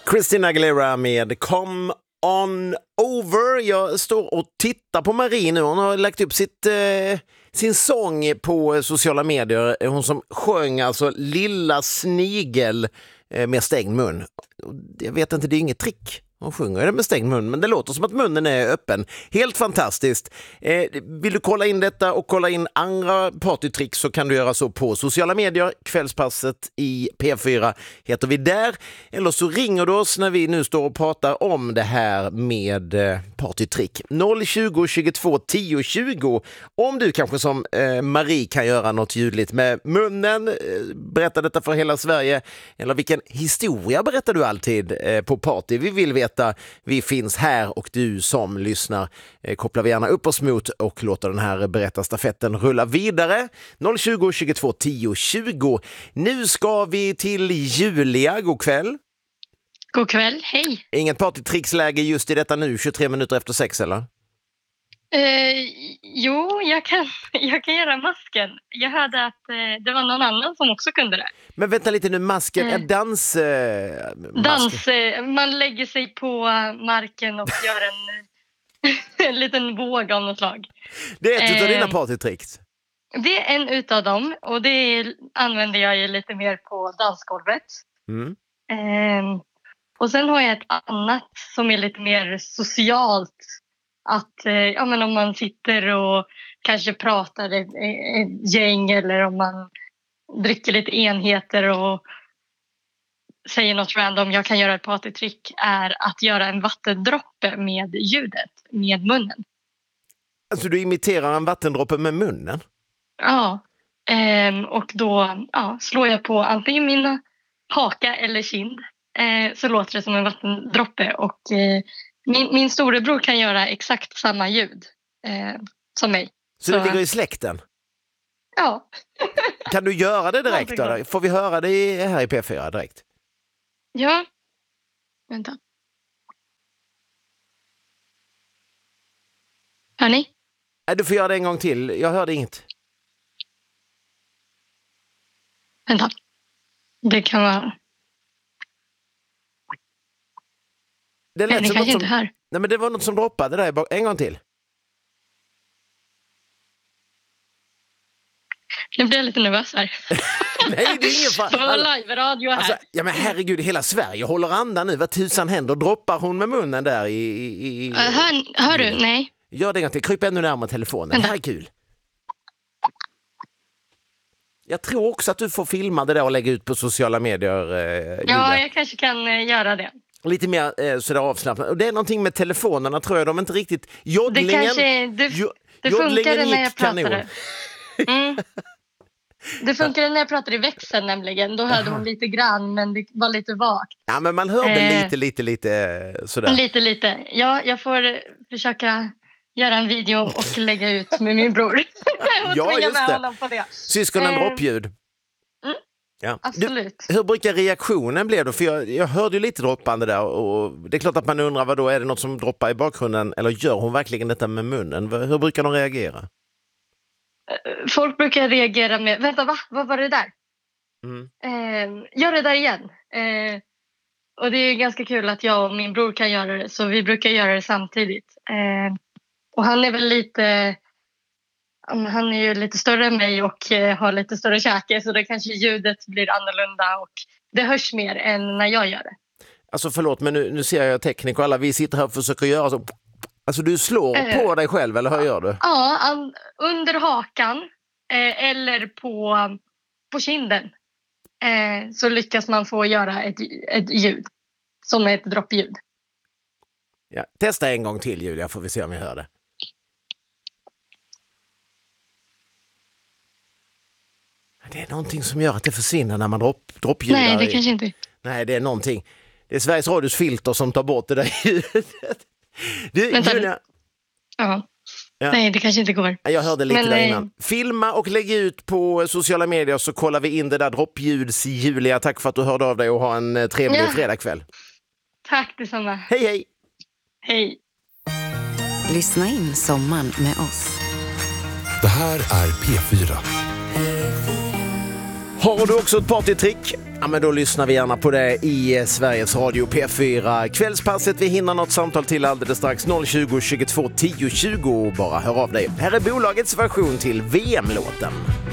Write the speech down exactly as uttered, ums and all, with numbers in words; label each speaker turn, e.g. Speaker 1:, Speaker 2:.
Speaker 1: Christina Aguilera med Come On Over. Jag står och tittar på Marie nu. Hon har lagt upp sitt, eh, sin sång på sociala medier. Hon som sjöng alltså Lilla snigel eh, med stängd mun. Jag vet inte, det är inget trick. Hon sjunger det med stängd mun, men det låter som att munnen är öppen. Helt fantastiskt. Eh, vill du kolla in detta och kolla in andra partytrick så kan du göra så på sociala medier. Kvällspasset i P fyra heter vi där. Eller så ringer du oss när vi nu står och pratar om det här med eh, partytrick. noll tjugo tjugotvå tio tjugo. Om du kanske som eh, Marie kan göra något ljudligt med munnen. Eh, berätta detta för hela Sverige. Eller vilken historia berättar du alltid eh, på party? Vi vill veta. Vi finns här och du som lyssnar eh, kopplar vi gärna upp oss mot och låter den här berättarstafetten rulla vidare. noll tjugo tjugotvå tio tjugo. Nu ska vi till Julia. God kväll.
Speaker 2: God kväll, hej.
Speaker 1: Inget partytricksläge just i detta nu, tjugotre minuter efter sex, eller?
Speaker 2: Eh, jo, jag kan, jag kan göra masken. Jag hörde att eh, det var någon annan som också kunde det.
Speaker 1: Men vänta lite nu, masken är dans... Eh,
Speaker 2: dans, eh, man lägger sig på marken och gör en, en liten våg av något slag.
Speaker 1: Det är ett
Speaker 2: eh,
Speaker 1: av dina partytricks.
Speaker 2: Det är en utav dem och det använder jag ju lite mer på dansgolvet.
Speaker 1: Mm.
Speaker 2: Eh, och sen har jag ett annat som är lite mer socialt. Att eh, ja, men om man sitter och kanske pratar ett, ett gäng eller om man dricker lite enheter och säger något random, jag kan göra ett partytrick, är att göra en vattendroppe med ljudet, med munnen.
Speaker 1: Alltså du imiterar en vattendroppe med munnen?
Speaker 2: Ja, ehm, och då ja, slår jag på antingen min haka eller kind, eh, så låter det som en vattendroppe och eh, Min, min storebror kan göra exakt samma ljud eh, som mig.
Speaker 1: Så, så det ligger i släkten?
Speaker 2: Ja.
Speaker 1: Kan du göra det direkt då? Får vi höra det här i P fyra direkt?
Speaker 2: Ja. Vänta. Hör ni?
Speaker 1: Nej, du får göra det en gång till. Jag hörde inget.
Speaker 2: Vänta. Det kan vara...
Speaker 1: Det lät
Speaker 2: Nej,
Speaker 1: som
Speaker 2: kanske
Speaker 1: något
Speaker 2: inte
Speaker 1: som...
Speaker 2: hör.
Speaker 1: Nej, men det var något som droppade där. En gång till.
Speaker 2: Nu blir jag lite nervös här.
Speaker 1: Nej, det är ingen fan.
Speaker 2: Det var live-radio här.
Speaker 1: Alltså, ja, men herregud, hela Sverige håller andan nu. Vad tusan händer? Droppar hon med munnen där i... i, i...
Speaker 2: Uh, hör, hör du? Nej.
Speaker 1: Gör det en gång till. Kryp ännu närmare telefonen.
Speaker 2: Vänta.
Speaker 1: Det här är kul. Jag tror också att du får filma det där och lägga ut på sociala medier. Eh,
Speaker 2: ja, jag kanske kan eh, göra det.
Speaker 1: Lite mer eh, sådär avslappnat. Och det är någonting med telefonerna, tror jag. De är inte riktigt... Joddlingen,
Speaker 2: det kanske... Det,
Speaker 1: jo,
Speaker 2: det funkade när jag
Speaker 1: kanon.
Speaker 2: pratade. Mm. Det funkade när jag pratade i växeln nämligen. Då hörde hon lite grann, men det var lite vagt.
Speaker 1: Ja, men man hörde
Speaker 2: eh,
Speaker 1: lite, lite, lite sådär.
Speaker 2: Lite, lite. Ja, jag får försöka göra en video och lägga ut med min bror. och
Speaker 1: ja,
Speaker 2: tvinga
Speaker 1: just
Speaker 2: med
Speaker 1: det.
Speaker 2: honom på det.
Speaker 1: Syskonen
Speaker 2: eh,
Speaker 1: droppljud.
Speaker 2: Mm,
Speaker 1: ja.
Speaker 2: absolut.
Speaker 1: Du, hur brukar reaktionen bli då? För jag, jag hörde ju lite droppande där. Och det är klart att man undrar, vad då är det något som droppar i bakgrunden? Eller gör hon verkligen detta med munnen? Hur brukar de reagera?
Speaker 2: Folk brukar reagera med, vänta va? Vad var det där?
Speaker 1: Mm.
Speaker 2: Eh, gör det där igen. Eh, och det är ganska kul att jag och min bror kan göra det. Så vi brukar göra det samtidigt. Eh, och han är väl lite... Han är ju lite större än mig och eh, har lite större käke. Så det kanske ljudet blir annorlunda och det hörs mer än när jag gör det.
Speaker 1: Alltså förlåt, men nu, nu ser jag teknik och alla vi sitter här och försöker göra så... Alltså du slår eh, på dig själv, eller hur gör du?
Speaker 2: Ja, under hakan eh, eller på, på kinden eh, så lyckas man få göra ett, ett ljud som är ett droppljud.
Speaker 1: Ja, testa en gång till, Julia, får vi se om jag hör det. Det är någonting som gör att det försvinner när man dropp, droppljudar.
Speaker 2: Nej, det kanske inte.
Speaker 1: Nej, det är någonting. Det är Sveriges Radios filter som tar bort det där ljudet. Du,
Speaker 2: Vänta,
Speaker 1: Julia...
Speaker 2: Ja.
Speaker 1: Ja.
Speaker 2: Nej, det kanske inte går.
Speaker 1: Jag hörde lite
Speaker 2: Men,
Speaker 1: där
Speaker 2: eh,
Speaker 1: innan. Filma och lägg ut på sociala medier så kollar vi in det där droppljuds. Julia, tack för att du hörde av dig och ha en trevlig
Speaker 2: Ja.
Speaker 1: fredagkväll.
Speaker 2: Tack detsamma.
Speaker 1: Hej, hej!
Speaker 2: Hej.
Speaker 3: Lyssna in sommaren med oss.
Speaker 4: Det här är P fyra.
Speaker 1: Har du också ett partytrick? Ja, men då lyssnar vi gärna på det i Sveriges Radio P fyra. Kvällspasset, vi hinner något samtal till alldeles strax. noll tjugo, tjugotvå, tio tjugo. Bara hör av dig. Här är bolagets version till V M-låten.